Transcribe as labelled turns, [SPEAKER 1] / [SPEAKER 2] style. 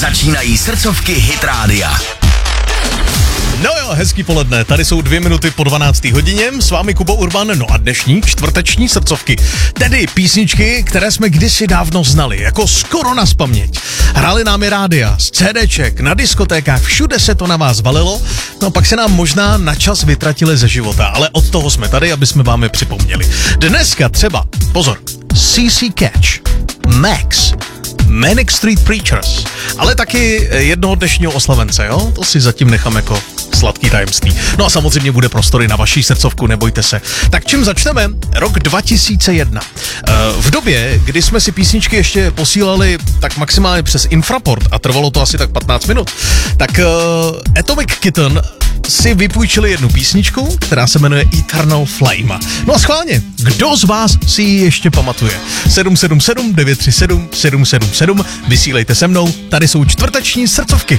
[SPEAKER 1] Začínají srdcovky Hit Rádia.
[SPEAKER 2] No jo, hezký poledne, tady jsou 2 minuty po 12. hodině, s vámi Kubo Urban, no a dnešní čtvrteční srdcovky, tedy písničky, které jsme kdysi dávno znali, jako skoro nazpaměť. Hráli nám je rádia, z CDček, na diskotékách, všude se to na vás valilo, no pak se nám možná na čas vytratili ze života, ale od toho jsme tady, aby jsme vám je připomněli. Dneska třeba, pozor, CC Catch, Max, Manic Street Preachers, ale taky jednoho dnešního oslavence, jo? To si zatím nechám jako sladký tajemství. No a samozřejmě bude prostory na vaší srdcovku, nebojte se. Tak čím začneme? Rok 2001. V době, kdy jsme si písničky ještě posílali tak maximálně přes infraport a trvalo to asi tak 15 minut, tak Atomic Kitten si vypůjčili jednu písničku, která se jmenuje Eternal Flame. No a schválně, kdo z vás si ji ještě pamatuje? 777 937 777, vysílejte se mnou, tady jsou čtvrteční srdcovky.